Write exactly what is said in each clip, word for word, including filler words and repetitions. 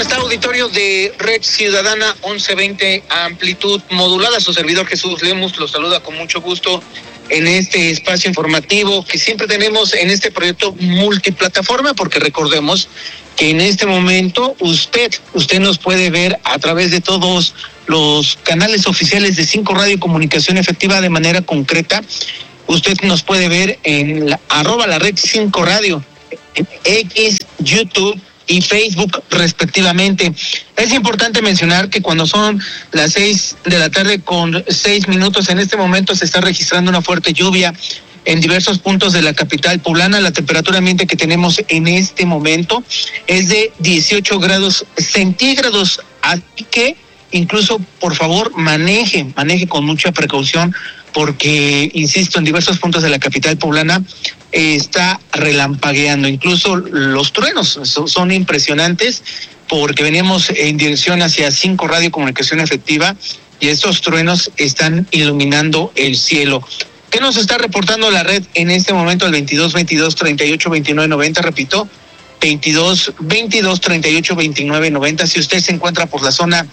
está, auditorio de Red Ciudadana once veinte, amplitud modulada? Su servidor Jesús Lemus los saluda con mucho gusto en este espacio informativo que siempre tenemos en este proyecto multiplataforma, porque recordemos que en este momento usted, usted nos puede ver a través de todos los canales oficiales de Cinco Radio Comunicación Efectiva de manera concreta. Usted nos puede ver en la, arroba la red Cinco Radio, en X, YouTube y Facebook respectivamente. Es importante mencionar que cuando son las seis de la tarde con seis minutos, en este momento se está registrando una fuerte lluvia en diversos puntos de la capital poblana. La temperatura ambiente que tenemos en este momento es de dieciocho grados centígrados, así que incluso, por favor, maneje, maneje con mucha precaución, porque, insisto, en diversos puntos de la capital poblana eh, está relampagueando. Incluso los truenos so, son impresionantes, porque veníamos en dirección hacia Cinco Radio Comunicación Efectiva y estos truenos están iluminando el cielo. ¿Qué nos está reportando la red en este momento? El veintidós veintidós treinta y ocho veintinueve noventa, repito, veintidós veintidós treinta y ocho veintinueve noventa. Si usted se encuentra por la zona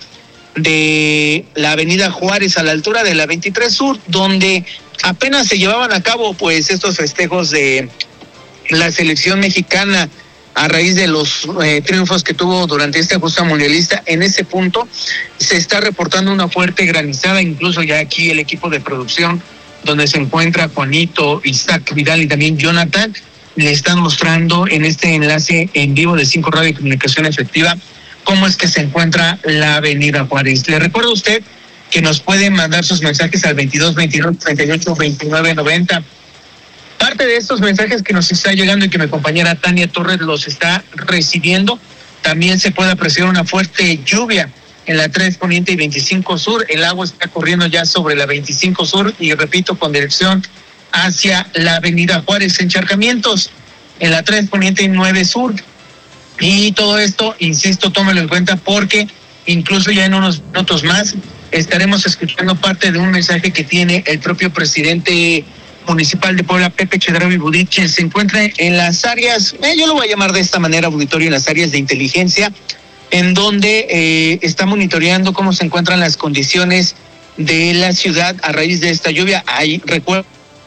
de la avenida Juárez, a la altura de la veintitrés Sur, donde apenas se llevaban a cabo pues estos festejos de la selección mexicana a raíz de los eh, triunfos que tuvo durante esta justa mundialista, en ese punto se está reportando una fuerte granizada. Incluso ya aquí el equipo de producción, donde se encuentra Juanito, Isaac Vidal y también Jonathan, le están mostrando en este enlace en vivo de Cinco Radio y Comunicación Efectiva cómo es que se encuentra la avenida Juárez. Le recuerdo a usted que nos puede mandar sus mensajes al veintidós veintidós treinta y ocho veintinueve noventa. Parte de estos mensajes que nos está llegando y que mi compañera Tania Torres los está recibiendo, también se puede apreciar una fuerte lluvia en la tres Poniente y veinticinco Sur. El agua está corriendo ya sobre la veinticinco Sur y, repito, con dirección hacia la avenida Juárez. Encharcamientos en la tres Poniente y nueve Sur. Y todo esto, insisto, tómelo en cuenta, porque incluso ya en unos minutos más estaremos escuchando parte de un mensaje que tiene el propio presidente municipal de Puebla, Pepe Chedraui Budich. Se encuentra en las áreas, eh, yo lo voy a llamar de esta manera, auditorio, en las áreas de inteligencia, en donde eh, está monitoreando cómo se encuentran las condiciones de la ciudad a raíz de esta lluvia. Ahí recuerdo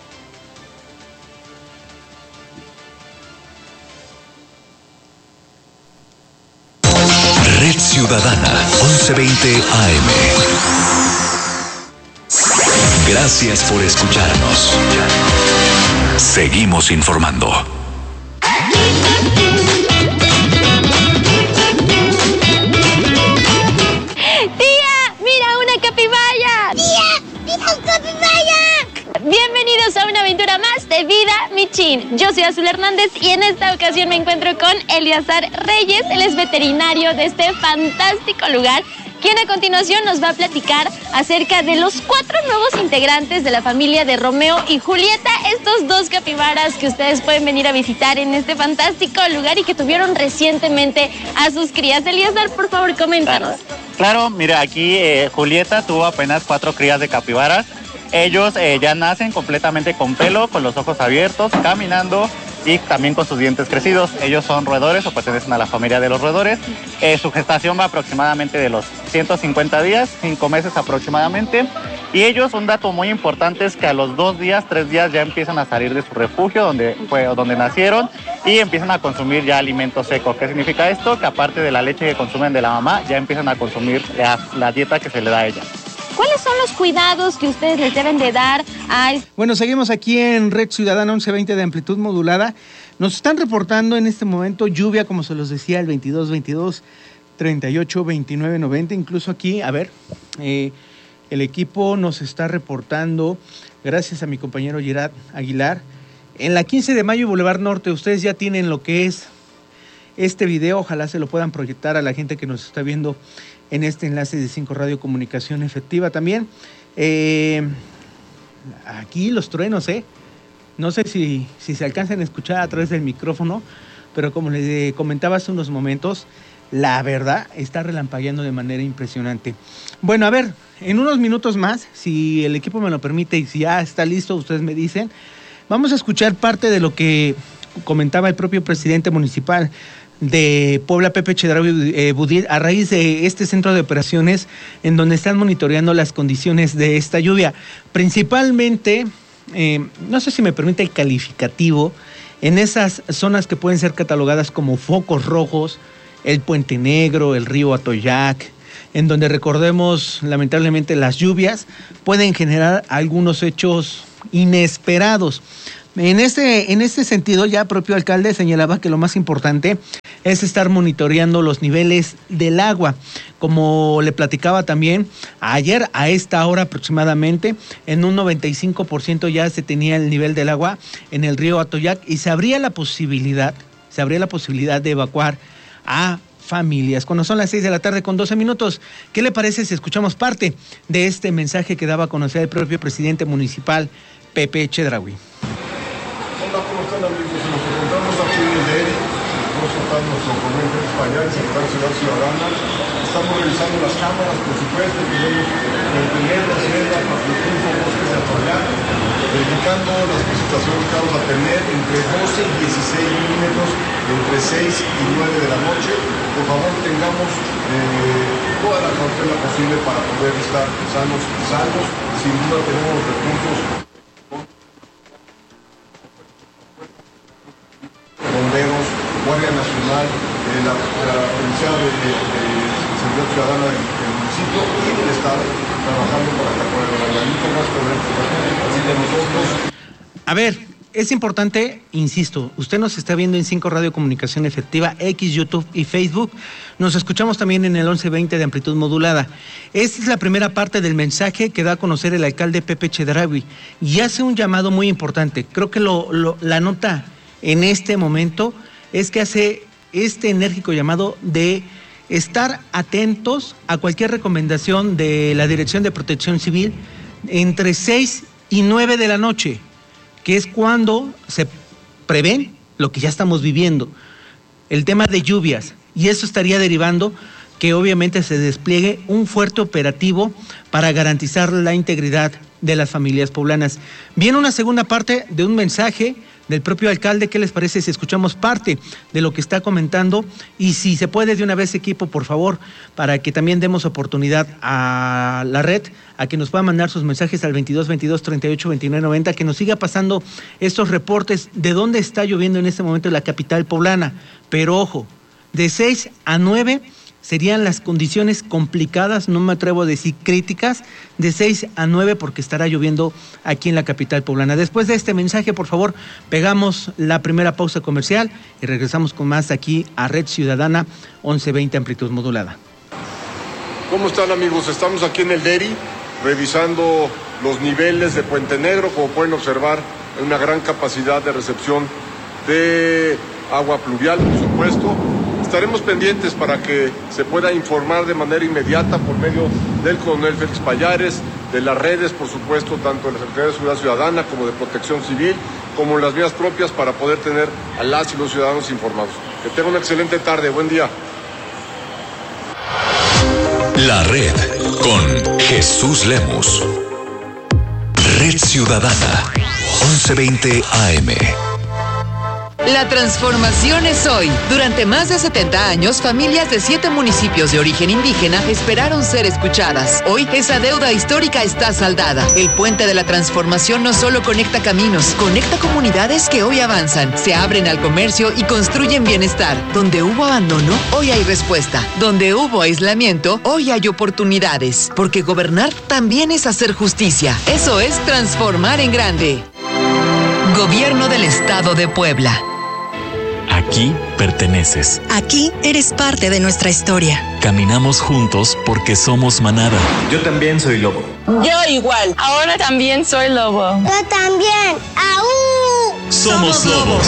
Red Ciudadana once veinte A M. Gracias por escucharnos. Seguimos informando. ¡Tía! ¡Mira una capibaya! ¡Tía! ¡Mira un capibaya! Bienvenidos a una aventura más de Vida Michin. Yo soy Azul Hernández y en esta ocasión me encuentro con Eliazar Reyes. Él es veterinario de este fantástico lugar, quien a continuación nos va a platicar acerca de los cuatro nuevos integrantes de la familia de Romeo y Julieta, estos dos capibaras que ustedes pueden venir a visitar en este fantástico lugar y que tuvieron recientemente a sus crías. Eliazar, por favor, coméntanos. Claro, claro, mira, aquí eh, Julieta tuvo apenas cuatro crías de capibaras. Ellos eh, ya nacen completamente con pelo, con los ojos abiertos, caminando y también con sus dientes crecidos. Ellos son roedores o pertenecen a la familia de los roedores. Eh, su gestación va aproximadamente de los ciento cincuenta días, cinco meses aproximadamente. Y ellos, un dato muy importante es que a los dos días, tres días ya empiezan a salir de su refugio donde, fue, donde nacieron y empiezan a consumir ya alimento seco. ¿Qué significa esto? Que aparte de la leche que consumen de la mamá, ya empiezan a consumir la, la dieta que se le da a ella. ¿Cuáles son los cuidados que ustedes les deben de dar a...? Bueno, seguimos aquí en Red Ciudadana once veinte de amplitud modulada. Nos están reportando en este momento lluvia, como se los decía, el veintidós veintidós treinta y ocho veintinueve noventa. Incluso aquí, a ver, eh, el equipo nos está reportando, gracias a mi compañero Gerard Aguilar, en la quince de mayo y Boulevard Norte. Ustedes ya tienen lo que es este video, ojalá se lo puedan proyectar a la gente que nos está viendo en este enlace de Cinco Radio Comunicación Efectiva también. Eh, aquí los truenos, ¿eh? No sé si, si se alcanzan a escuchar a través del micrófono, pero como les comentaba hace unos momentos, la verdad está relampagueando de manera impresionante. Bueno, a ver, en unos minutos más, si el equipo me lo permite y si ya está listo, ustedes me dicen, vamos a escuchar parte de lo que comentaba el propio presidente municipal de Puebla, Pepe Chedraui eh, Budil, a raíz de este centro de operaciones en donde están monitoreando las condiciones de esta lluvia. Principalmente, eh, no sé si me permite el calificativo, en esas zonas que pueden ser catalogadas como focos rojos, el Puente Negro, el río Atoyac, en donde recordemos lamentablemente las lluvias pueden generar algunos hechos inesperados. En este, en este sentido, ya propio alcalde señalaba que lo más importante es estar monitoreando los niveles del agua. Como le platicaba también, ayer a esta hora aproximadamente, en un noventa y cinco por ciento ya se tenía el nivel del agua en el río Atoyac y se abría la posibilidad, se abría la posibilidad de evacuar a familias. Cuando son las seis de la tarde con doce minutos, ¿qué le parece si escuchamos parte de este mensaje que daba a conocer el propio presidente municipal, Pepe Chedraui? Hola, ¿cómo están, amigos? Nos encontramos aquí en el D E R I, nos está nuestro comandante español, secretario de Seguridad Ciudadana. Estamos revisando las cámaras, por supuesto, queremos mantener las velas, Patriotismo, Bosques de Atoyac, verificando las precipitaciones que vamos a tener entre doce y dieciséis milímetros, entre seis y nueve de la noche. Por favor, tengamos eh, toda la cautela posible para poder estar sanos y salvos. Sin duda tenemos recursos, bomberos, Guardia Nacional, eh, la, la Policía de, de, de Seguridad Ciudadana del, del municipio y del Estado, trabajando para que con el organismo más correcto de nosotros. A ver, es importante, insisto, usted nos está viendo en cinco Radio Comunicación Efectiva, X, YouTube y Facebook. Nos escuchamos también en el once veinte de amplitud modulada. Esta es la primera parte del mensaje que da a conocer el alcalde Pepe Chedraui y hace un llamado muy importante. Creo que lo, lo, la nota en este momento es que hace este enérgico llamado de estar atentos a cualquier recomendación de la Dirección de Protección Civil entre seis y nueve de la noche, que es cuando se prevén lo que ya estamos viviendo, el tema de lluvias, y eso estaría derivando que obviamente se despliegue un fuerte operativo para garantizar la integridad de las familias poblanas. Viene una segunda parte de un mensaje del propio alcalde. ¿Qué les parece si escuchamos parte de lo que está comentando? Y si se puede de una vez, equipo, por favor, para que también demos oportunidad a la red, a que nos puedan mandar sus mensajes al veintidós veintidós treinta y ocho veintinueve noventa, que nos siga pasando estos reportes de dónde está lloviendo en este momento en la capital poblana. Pero ojo, de seis a nueve serían las condiciones complicadas, no me atrevo a decir críticas, de seis a nueve porque estará lloviendo aquí en la capital poblana. Después de este mensaje, por favor, pegamos la primera pausa comercial y regresamos con más aquí a Red Ciudadana once veinte amplitud modulada. ¿Cómo están, amigos? Estamos aquí en el D E R I revisando los niveles de Puente Negro. Como pueden observar, hay una gran capacidad de recepción de agua pluvial, por supuesto. Estaremos pendientes para que se pueda informar de manera inmediata por medio del coronel Félix Pallares, de las redes, por supuesto, tanto de la Secretaría de Seguridad Ciudadana como de Protección Civil, como en las vías propias para poder tener a las y los ciudadanos informados. Que tengan una excelente tarde. Buen día. La red con Jesús Lemus. Red Ciudadana once veinte A M. La transformación es hoy. Durante más de setenta años, familias de siete municipios de origen indígena esperaron ser escuchadas. Hoy, esa deuda histórica está saldada. El puente de la transformación no solo conecta caminos, conecta comunidades que hoy avanzan, se abren al comercio y construyen bienestar. Donde hubo abandono, hoy hay respuesta. Donde hubo aislamiento, hoy hay oportunidades. Porque gobernar también es hacer justicia. Eso es transformar en grande. Gobierno del Estado de Puebla. Aquí perteneces. Aquí eres parte de nuestra historia. Caminamos juntos porque somos manada. Yo también soy lobo. Yo igual. Ahora también soy lobo. Yo también. ¡Aú! Somos, Somos lobos.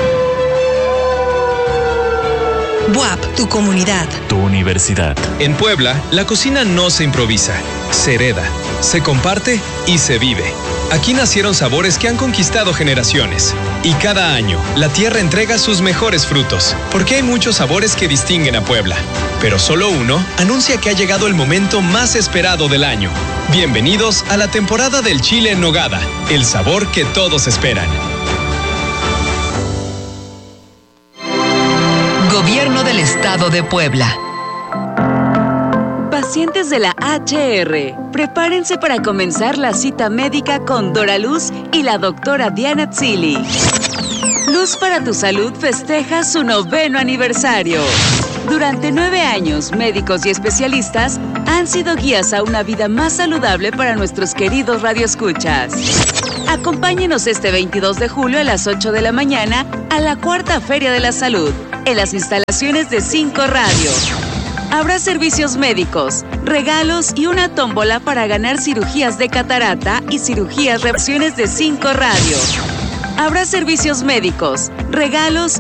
B U A P, tu comunidad. Tu universidad. En Puebla, la cocina no se improvisa, se hereda, se comparte y se vive. Aquí nacieron sabores que han conquistado generaciones. Y cada año, la tierra entrega sus mejores frutos, porque hay muchos sabores que distinguen a Puebla. Pero solo uno anuncia que ha llegado el momento más esperado del año. Bienvenidos a la temporada del chile en nogada, el sabor que todos esperan. Gobierno estado de Puebla. Pacientes de la H R, prepárense para comenzar la cita médica con Dora Luz y la doctora Diana Tzili. Luz para tu Salud festeja su noveno aniversario. Durante nueve años, médicos y especialistas han sido guías a una vida más saludable para nuestros queridos radioescuchas. Acompáñenos este veintidós de julio a las ocho de la mañana a la Cuarta Feria de la Salud, en las instalaciones de Cinco Radio. Habrá servicios médicos, regalos y una tómbola para ganar cirugías de catarata y cirugías reacciones de Cinco Radio. Habrá servicios médicos, regalos